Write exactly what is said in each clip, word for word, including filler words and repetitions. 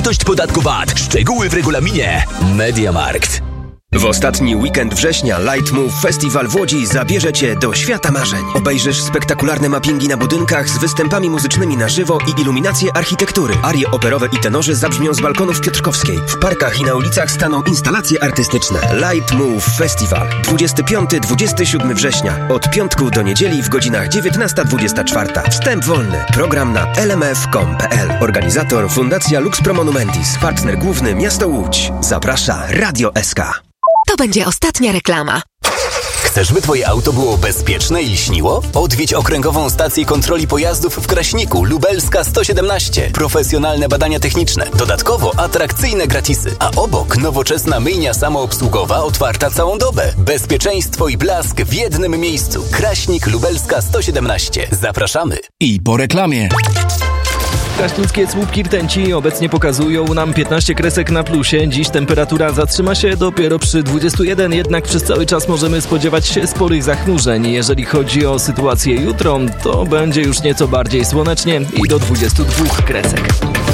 zawartość podatku V A T. Szczegóły w regulaminie MediaMarkt. W ostatni weekend września Light Move Festival w Łodzi zabierze Cię do świata marzeń. Obejrzysz spektakularne mappingi na budynkach z występami muzycznymi na żywo i iluminacje architektury. Arie operowe i tenorzy zabrzmią z balkonów Piotrkowskiej. W parkach i na ulicach staną instalacje artystyczne. Light Move Festival. dwudziestego piątego do dwudziestego siódmego września. Od piątku do niedzieli w godzinach dziewiętnasta dwudziesta czwarta. Wstęp wolny. Program na l m f kropka com kropka p l. Organizator Fundacja Lux Pro Monumentis. Partner główny Miasto Łódź. Zaprasza Radio S K. To będzie ostatnia reklama. Chcesz, by Twoje auto było bezpieczne i śniło? Odwiedź Okręgową Stację Kontroli Pojazdów w Kraśniku, Lubelska sto siedemnaście. Profesjonalne badania techniczne. Dodatkowo atrakcyjne gratisy. A obok nowoczesna myjnia samoobsługowa otwarta całą dobę. Bezpieczeństwo i blask w jednym miejscu. Kraśnik, Lubelska sto siedemnaście. Zapraszamy. I po reklamie. Kraśnickie słupki rtęci obecnie pokazują nam piętnaście kresek na plusie. Dziś temperatura zatrzyma się dopiero przy dwudziestu jeden, jednak przez cały czas możemy spodziewać się sporych zachmurzeń. Jeżeli chodzi o sytuację jutro, to będzie już nieco bardziej słonecznie i do dwudziestu dwóch kresek.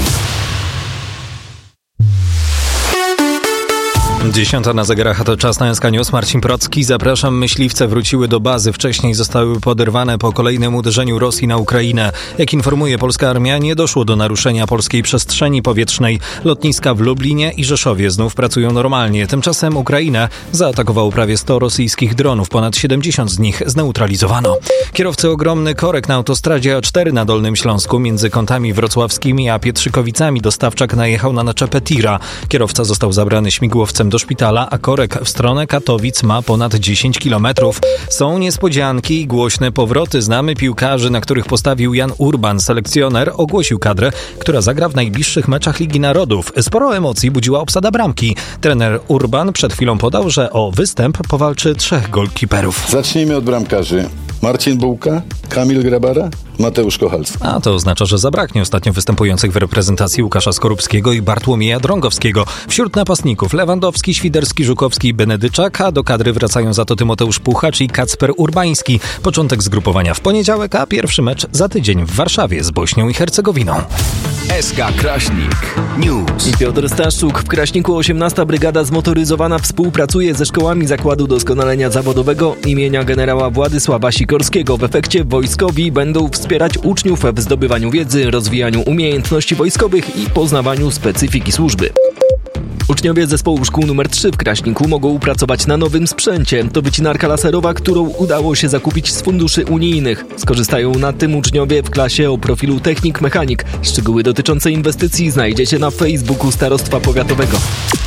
Dziesiąta na zegarach, a to czas na S K News. Marcin Procki, zapraszam. Myśliwce wróciły do bazy. Wcześniej zostały poderwane po kolejnym uderzeniu Rosji na Ukrainę. Jak informuje polska armia, nie doszło do naruszenia polskiej przestrzeni powietrznej. Lotniska w Lublinie i Rzeszowie znów pracują normalnie. Tymczasem Ukrainę zaatakowało prawie sto rosyjskich dronów. Ponad siedemdziesiąt z nich zneutralizowano. Kierowcy ogromny korek na autostradzie A cztery na Dolnym Śląsku między kątami wrocławskimi a Pietrzykowicami dostawczak najechał na naczepę tira. Kierowca został zabrany śmigłowcem do szpitala, a korek w stronę Katowic ma ponad dziesięć kilometrów. Są niespodzianki i głośne powroty. Znamy piłkarzy, na których postawił Jan Urban. Selekcjoner ogłosił kadrę, która zagra w najbliższych meczach Ligi Narodów. Sporo emocji budziła obsada bramki. Trener Urban przed chwilą podał, że o występ powalczy trzech golkiperów. Zacznijmy od bramkarzy. Marcin Bułka, Kamil Grabara, Mateusz Kochalski. A to oznacza, że zabraknie ostatnio występujących w reprezentacji Łukasza Skorupskiego i Bartłomieja Drągowskiego. Wśród napastników Lewandowski, Świderski, Żukowski i Benedyczak, a do kadry wracają za to Tymoteusz Puchacz i Kacper Urbański. Początek zgrupowania w poniedziałek, a pierwszy mecz za tydzień w Warszawie z Bośnią i Hercegowiną. S K Kraśnik News. I Piotr Staszczuk. W Kraśniku osiemnasta Brygada Zmotoryzowana współpracuje ze szkołami Zakładu Doskonalenia Zawodowego imienia generała Władysława Sikorskiego. W efekcie wojskowi będą wspierać uczniów w zdobywaniu wiedzy, rozwijaniu umiejętności wojskowych i poznawaniu specyfiki służby. Uczniowie zespołu szkół numer trzy w Kraśniku mogą pracować na nowym sprzęcie. To wycinarka laserowa, którą udało się zakupić z funduszy unijnych. Skorzystają na tym uczniowie w klasie o profilu technik-mechanik. Szczegóły dotyczące inwestycji znajdziecie na Facebooku Starostwa Powiatowego.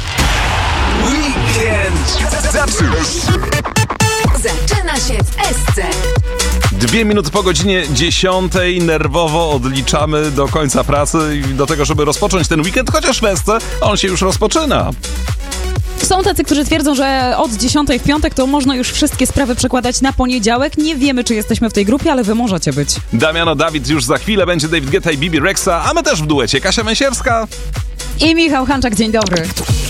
Weekend zaczyna się. Zaczyna się w S C. Dwie minuty po godzinie dziesiątej nerwowo odliczamy do końca pracy i do tego, żeby rozpocząć ten weekend, chociaż w S C on się już rozpoczyna. Są tacy, którzy twierdzą, że od dziesiątej w piątek to można już wszystkie sprawy przekładać na poniedziałek. Nie wiemy, czy jesteśmy w tej grupie, ale wy możecie być. Damiano Dawid już za chwilę, będzie David Guetta i Bibi Rexa, a my też w duecie. Kasia Męsierska i Michał Hanczak. Dzień dobry.